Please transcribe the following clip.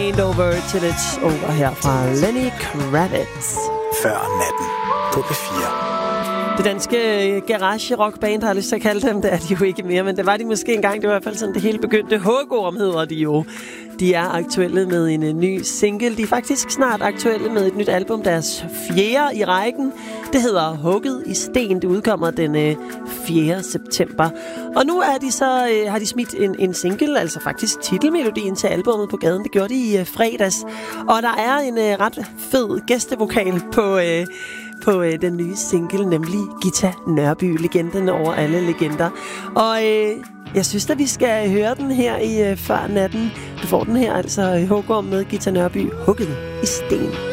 Ain't Over Till It's Over her fra Lenny Kravitz. Før natten på P4. Det danske garage-rockband, har jeg lyst til at kalde dem, det er de jo ikke mere, men det var de måske engang. Det var i hvert fald sådan, det hele begyndte. Hugorm hedder de jo. De er aktuelle med en ny single. De er faktisk snart aktuelle med et nyt album, deres 4. i rækken. Det hedder Hugget i sten. Det udkommer den 4. september. Og nu er de så, har de smidt en single, altså faktisk titelmelodien til albummet på gaden. Det gjorde de i fredags. Og der er en ret fed gæstevokal på den nye single, nemlig Ghita Nørby, legenden over alle legender. Og jeg synes, at vi skal høre den her i Før natten. Du får den her, altså Hugorm med Ghita Nørby, Hugget i sten.